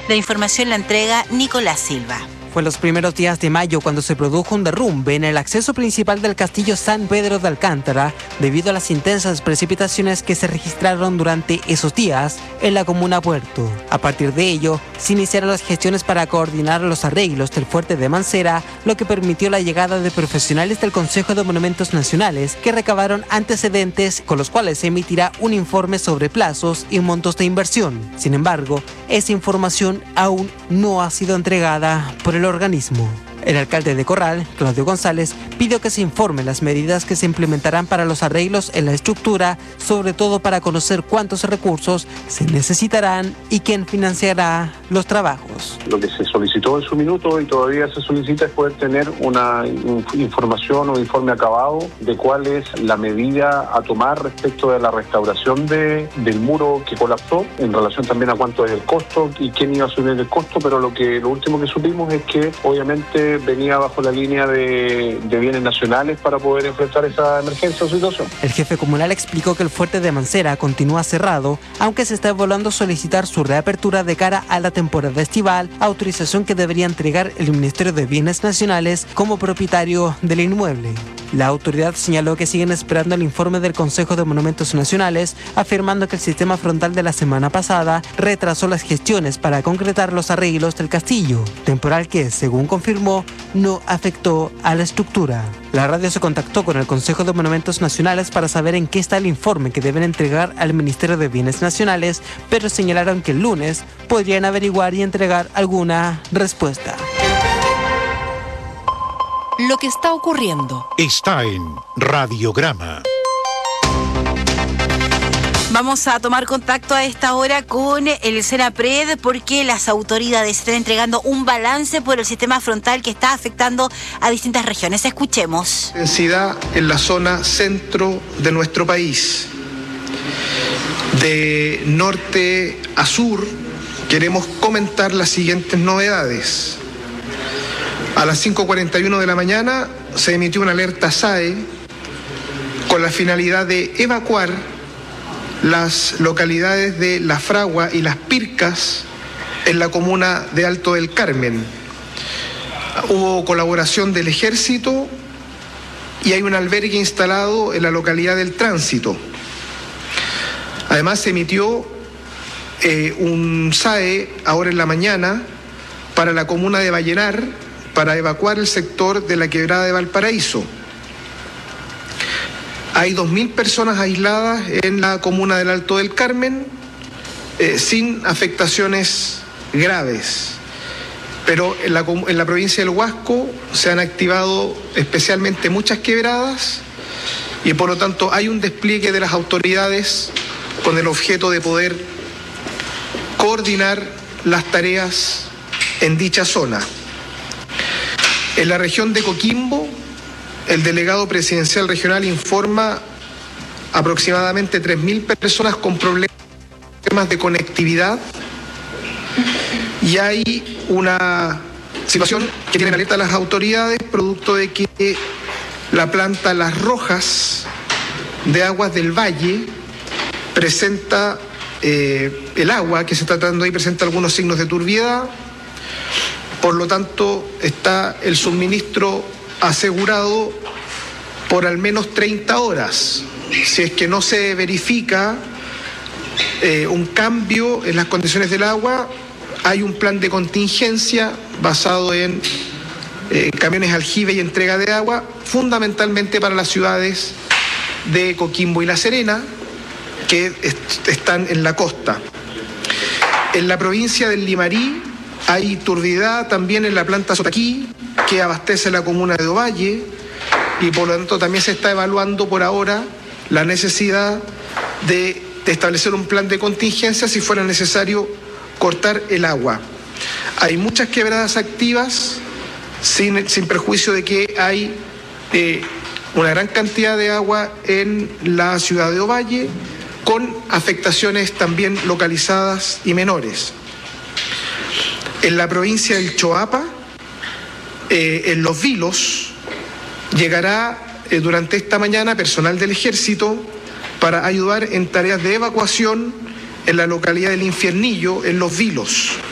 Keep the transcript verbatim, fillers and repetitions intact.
La información la entrega Nicolás Silva. Fue en los primeros días de mayo cuando se produjo un derrumbe en el acceso principal del castillo San Pedro de Alcántara debido a las intensas precipitaciones que se registraron durante esos días en la comuna Puerto. A partir de ello, se iniciaron las gestiones para coordinar los arreglos del fuerte de Mancera, lo que permitió la llegada de profesionales del Consejo de Monumentos Nacionales que recabaron antecedentes con los cuales se emitirá un informe sobre plazos y montos de inversión. Sin embargo, esa información aún no ha sido entregada por el organismo. El alcalde de Corral, Claudio González, pidió que se informen las medidas que se implementarán para los arreglos en la estructura, sobre todo para conocer cuántos recursos se necesitarán y quién financiará los trabajos. Lo que se solicitó en su minuto y todavía se solicita es poder tener una información o informe acabado de cuál es la medida a tomar respecto de la restauración de, del muro que colapsó, en relación también a cuánto es el costo y quién iba a asumir el costo, pero lo que lo último que supimos es que obviamente venía bajo la línea de, de bienes nacionales para poder enfrentar esa emergencia o situación. El jefe comunal explicó que el fuerte de Mancera continúa cerrado, aunque se está evaluando solicitar su reapertura de cara a la temporada estival, autorización que debería entregar el Ministerio de Bienes Nacionales como propietario del inmueble. La autoridad señaló que siguen esperando el informe del Consejo de Monumentos Nacionales, afirmando que el sistema frontal de la semana pasada retrasó las gestiones para concretar los arreglos del castillo, temporal que, según confirmó, no afectó a la estructura. La radio se contactó con el Consejo de Monumentos Nacionales para saber en qué está el informe que deben entregar al Ministerio de Bienes Nacionales, pero señalaron que el lunes podrían averiguar y entregar alguna respuesta. Lo que está ocurriendo está en Radiograma. Vamos a tomar contacto a esta hora con el SENAPRED porque las autoridades están entregando un balance por el sistema frontal que está afectando a distintas regiones. Escuchemos. Densidad en la zona centro de nuestro país. De norte a sur queremos comentar las siguientes novedades. A las cinco cuarenta y uno de la mañana se emitió una alerta S A E con la finalidad de evacuar las localidades de La Fragua y Las Pircas en la comuna de Alto del Carmen. Hubo colaboración del Ejército y hay un albergue instalado en la localidad del Tránsito. Además se emitió eh, un S A E ahora en la mañana para la comuna de Vallenar, para evacuar el sector de la Quebrada de Valparaíso. Hay dos mil personas aisladas en la comuna del Alto del Carmen, eh, sin afectaciones graves. Pero en la, en la provincia del Huasco se han activado especialmente muchas quebradas y por lo tanto hay un despliegue de las autoridades con el objeto de poder coordinar las tareas en dicha zona. En la región de Coquimbo, el delegado presidencial regional informa aproximadamente tres mil personas con problemas de conectividad y hay una situación que tienen alerta a las autoridades producto de que la planta Las Rojas de Aguas del Valle presenta eh, el agua que se está tratando ahí presenta algunos signos de turbiedad. Por lo tanto, está el suministro asegurado por al menos treinta horas. Si es que no se verifica eh, un cambio en las condiciones del agua, hay un plan de contingencia basado en eh, camiones aljibe y entrega de agua, fundamentalmente para las ciudades de Coquimbo y La Serena, que est- están en la costa. En la provincia del Limarí, hay turbidez también en la planta Sotaquí, que abastece la comuna de Ovalle, y por lo tanto también se está evaluando por ahora la necesidad de, de establecer un plan de contingencia si fuera necesario cortar el agua. Hay muchas quebradas activas, sin, sin perjuicio de que hay eh, una gran cantidad de agua en la ciudad de Ovalle, con afectaciones también localizadas y menores. En la provincia del Choapa, eh, en Los Vilos, llegará eh, durante esta mañana personal del Ejército para ayudar en tareas de evacuación en la localidad del Infiernillo, en Los Vilos.